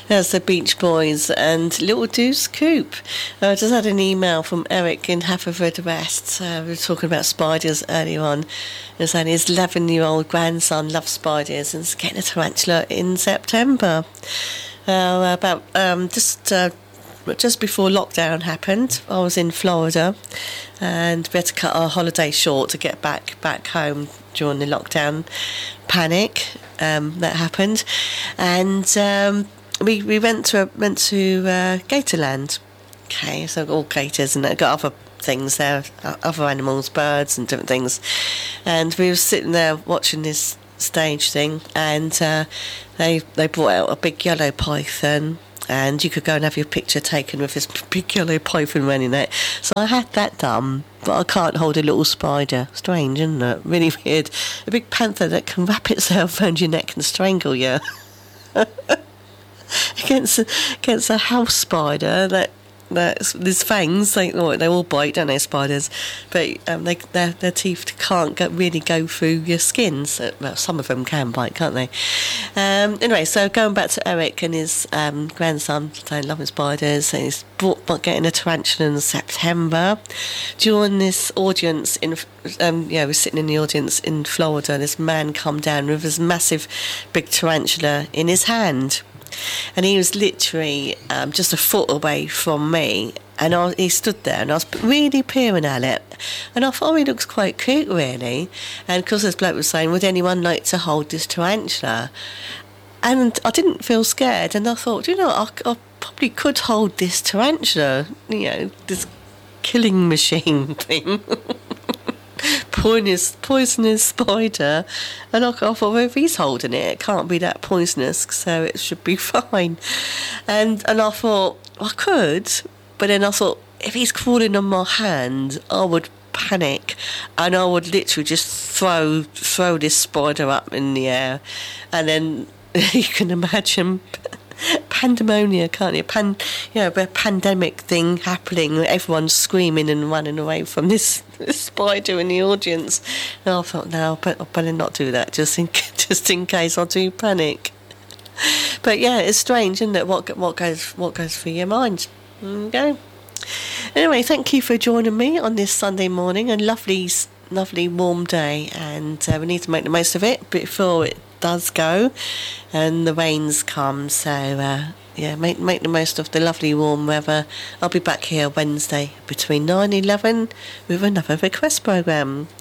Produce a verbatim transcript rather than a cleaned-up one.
There's the Beach Boys and Little Deuce Coupe. I just had an email from Eric in Haverfordwest. Uh, we were talking about spiders earlier on. He was saying his eleven-year-old grandson loves spiders and is getting a tarantula in September. Uh, about um, just uh, just before lockdown happened, I was in Florida, and we had to cut our holiday short to get back back home during the lockdown panic um, that happened, and. Um, We we went to went to uh, Gatorland. Okay, so all gators, and they've got other things there, other animals, birds and different things. And we were sitting there watching this stage thing, and uh, they they brought out a big yellow python, and you could go and have your picture taken with this big yellow python running it. So I had that done, but I can't hold a little spider. Strange, isn't it? Really weird. A big panther that can wrap itself around your neck and strangle you. Against a, against a house spider that that there's fangs. They oh, they all bite, don't they, spiders? But um, they their their teeth can't go, really go through your skin. So, well, some of them can bite, can't they? Um, anyway, so going back to Eric and his um, grandson saying loving spiders, and he's brought, getting a tarantula in September. During this audience in um, yeah, we're sitting in the audience in Florida. This man come down with this massive big tarantula in his hand. And he was literally um, just a foot away from me, and I, he stood there, and I was really peering at it, and I thought, oh, he looks quite cute, really. And because this bloke was saying, would anyone like to hold this tarantula? And I didn't feel scared, and I thought, you know, I, I probably could hold this tarantula, you know, this killing machine thing. Poisonous, poisonous spider, and I thought, well, if he's holding it, it can't be that poisonous, so it should be fine. And and I thought, I could, but then I thought, if he's crawling on my hand, I would panic, and I would literally just throw throw this spider up in the air, and then you can imagine pandemonium, can't you? Pan, you know, a pandemic thing happening, everyone's screaming and running away from this, this spider in the audience. And I thought, no, but I better not do that, just in just in case I do panic. But yeah, it's strange, isn't it? What what goes what goes through your mind? There you go. Anyway, thank you for joining me on this Sunday morning, a lovely, lovely warm day, and uh, we need to make the most of it before it does go and the rains come, so uh, yeah, make make the most of the lovely warm weather. I'll be back here Wednesday between nine and eleven with another request programme.